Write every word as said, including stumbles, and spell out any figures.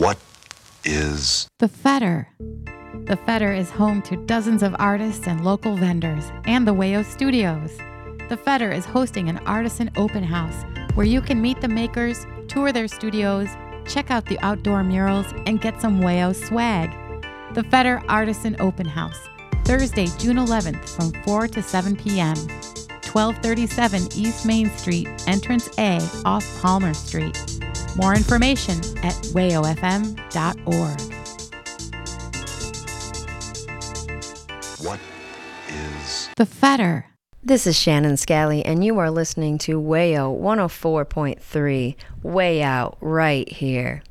What is The Fetter? The Fetter is home to dozens of artists and local vendors and the Wayo Studios. The Fetter is hosting an artisan open house where you can meet the makers, tour their studios, check out the outdoor murals, and get some Wayo swag. The Fetter Artisan Open House, Thursday, June eleventh from four to seven p.m. twelve thirty-seven East Main Street, Entrance A off Palmer Street. More information at wayo f m dot org. what is The Fetter. This is Shannon Scally, and you are listening to Wayo one oh four point three, Way Out, right here.